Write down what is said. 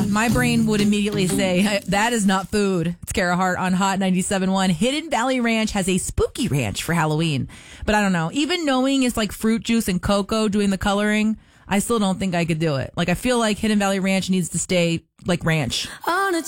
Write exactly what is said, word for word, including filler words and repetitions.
my brain would immediately say, that is not food. It's Kara Hart on Hot ninety-seven point one. Hidden Valley Ranch has a spooky ranch for Halloween. But I don't know. Even knowing it's like fruit juice and cocoa doing the coloring, I still don't think I could do it. Like, I feel like Hidden Valley Ranch needs to stay like ranch. On a